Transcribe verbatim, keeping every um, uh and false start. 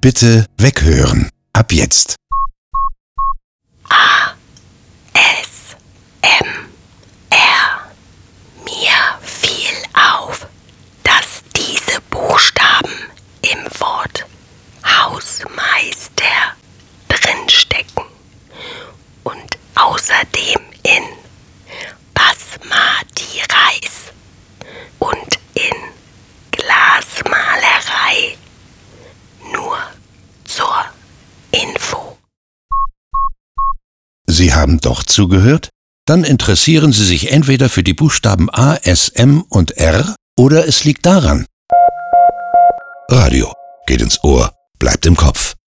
Bitte weghören. Ab jetzt. A, S, M, R. Mir fiel auf, dass diese Buchstaben im Wort Hausmeister drinstecken und außerdem in Basmati Reis und in Glasmalerei. Nur zur Info. Sie haben doch zugehört? Dann interessieren Sie sich entweder für die Buchstaben A, S, M und R oder es liegt daran. Radio geht ins Ohr, bleibt im Kopf.